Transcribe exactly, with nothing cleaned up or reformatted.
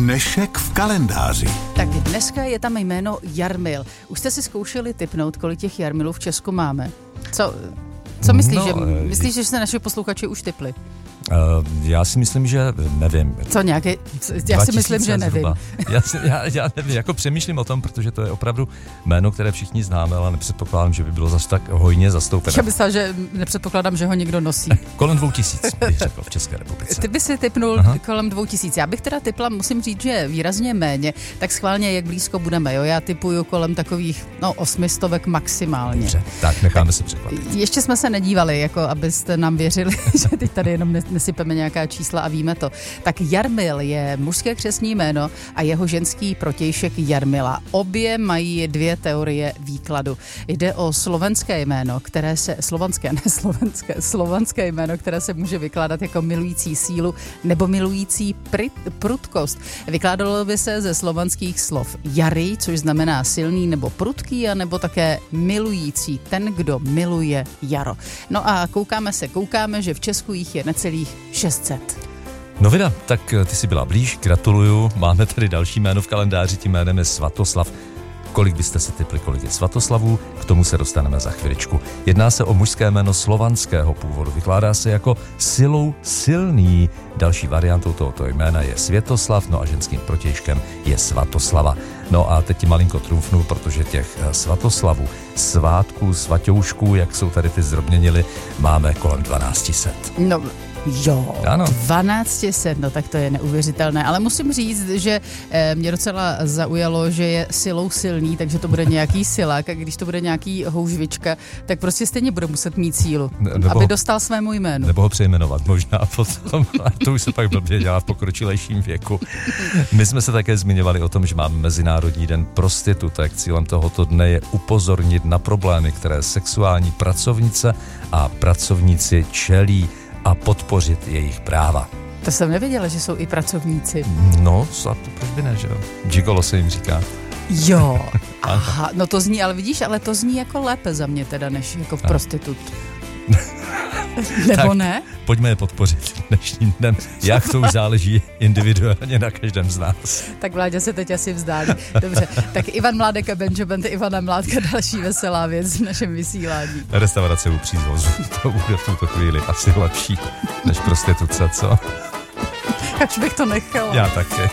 Dnešek v kalendáři. Tak dneska je tam jméno Jarmil. Už jste si zkoušeli tipnout, kolik těch Jarmilů v Česku máme? Co, co myslíš, no, že, myslíš, že se naši posluchači už tipli? Uh, já si myslím, že nevím. Co nějaké? Já si myslím, že nevím. Já, si, já, já nevím, jako přemýšlím o tom, protože to je opravdu jméno, které všichni známe, ale nepředpokládám, že by bylo zase tak hojně zastoupené. Já myslím, že nepředpokládám, že ho někdo nosí. Kolem dvou tisíc, bych řekl, v České republice. Ty by si tipnul Aha. kolem dvou tisíc. Já bych teda tipla, musím říct, že výrazně méně, tak schválně, jak blízko budeme. Jo? Já tipuju kolem takových, no, osmistovek maximálně. Dobře, tak necháme tak se překvapit. Ještě jsme se nedívali, jako abyste nám věřili, že teď tady jenom nesypeme nějaká čísla a víme to. Tak Jarmil je mužské křestní jméno a jeho ženský protějšek Jarmila. Obě mají dvě teorie výkladu. Jde o slovenské jméno, které se, slovanské, ne slovenské, slovanské jméno, které se může vykládat jako milující sílu nebo milující pr- prudkost. Vykládalo by se ze slovanských slov jary, což znamená silný nebo prudký, a nebo také milující, ten, kdo miluje jaro. No a koukáme se, koukáme, že v Česku jich je necelých šest set. No vida, tak ty jsi byla blíž, gratuluju. Máme tady další jméno v kalendáři, tím jménem je Svatoslav. Kolik byste si tipli, kolik je Svatoslavů? K tomu se dostaneme za chviličku. Jedná se o mužské jméno slovanského původu. Vykládá se jako silou silný. Další variantou tohoto jména je Světoslav, no a ženským protějškem je Svatoslava. No a teď ti malinko trumfnu, protože těch Svatoslavů, svátků, svaťoušků, jak jsou tady ty zdrobněnily, máme kolem dvanáct set. No, jo, ano. dvanáct set, no tak to je neuvěřitelné, ale musím říct, že eh, mě docela zaujalo, že je silou silný, takže to bude nějaký silák, a když to bude nějaký houžvička, tak prostě stejně bude muset mít sílu, nebo, aby dostal svému jménu. Nebo ho přejmenovat možná potom, a to už se pak blbě dělá v pokročilejším věku. My jsme se také zmiňovali o tom, že máme Mezinárodní den prostitutek. Cílem tohoto dne je upozornit na problémy, které sexuální pracovnice a pracovníci čelí, a podpořit jejich práva. To jsem nevěděla, že jsou i pracovníci. No, a to proč by ne, že jo? Gigolo se jim říká. Jo, aha, no to zní, ale vidíš, ale to zní jako lépe za mě teda, než jako v prostitut. Nebo tak, ne? Pojďme je podpořit dnešním dnem. Jak to už záleží individuálně na každém z nás. Tak Vláďa se teď asi vzdálí. Dobře, tak Ivan Mládek a Benjamin, Ivana Mládka, další veselá věc v našem vysílání. Restaurace u Přízvozu, to bude v tuto chvíli asi lepší než prostituce, co? Ač bych to nechala. Já taky.